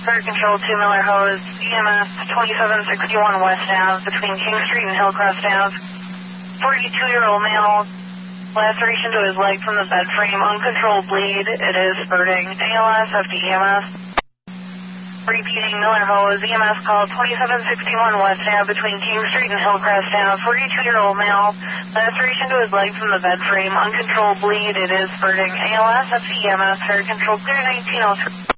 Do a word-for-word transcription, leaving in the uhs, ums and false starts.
Fire Control two Miller Hose, E M S twenty-seven sixty-one West Ave between King Street and Hillcrest Ave. forty-two-year-old male, laceration to his leg from the bed frame, uncontrolled bleed, it is spurting. A L S, F D E M S. Repeating, Miller Hose, E M S call twenty-seven sixty-one West Ave between King Street and Hillcrest Ave. forty-two-year-old male, laceration to his leg from the bed frame, uncontrolled bleed, it is spurting. A L S, F D E M S, Fire Control clear nineteen oh three.